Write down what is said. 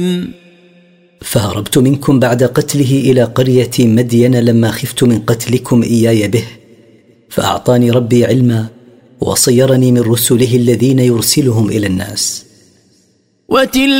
فهربت منكم بعد قتله إلى قرية مدين لما خفت من قتلكم إياي به، فأعطاني ربي علما وصيرني من رسله الذين يرسلهم إلى الناس.